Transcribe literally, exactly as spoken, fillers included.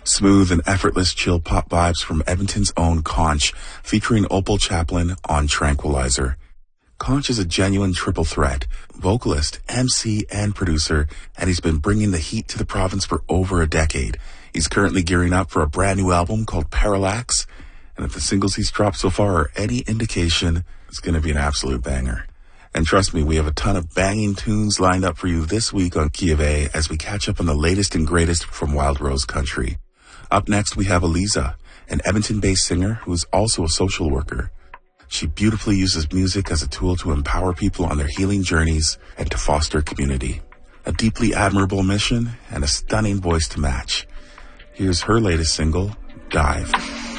Smooth and effortless chill pop vibes from Edmonton's own Conch, featuring Opal Chaplin on Tranquilizer. Conch is a genuine triple threat, vocalist, M C, and producer, and he's been bringing the heat to the province for over a decade. He's currently gearing up for a brand new album called Parallax, and if the singles he's dropped so far are any indication, it's going to be an absolute banger. And trust me, we have a ton of banging tunes lined up for you this week on Key of A as we catch up on the latest and greatest from Wild Rose Country. Up next, we have Eliza, an Edmonton-based singer who is also a social worker. She beautifully uses music as a tool to empower people on their healing journeys and to foster community. A deeply admirable mission and a stunning voice to match. Here's her latest single, Dive.